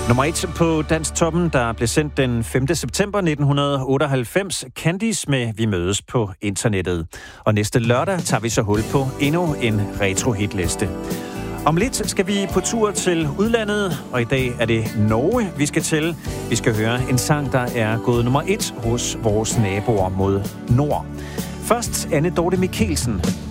Nummer 1 på Dansktoppen, der blev sendt den 5. september 1998. Candice med Vi mødes på internettet. Og næste lørdag tager vi så hul på endnu en retro-hitliste. Om lidt skal vi på tur til udlandet, og i dag er det Norge, vi skal til. Vi skal høre en sang, der er gået nummer 1 hos vores naboer mod nord. Først Anne Dorthe Michelsen.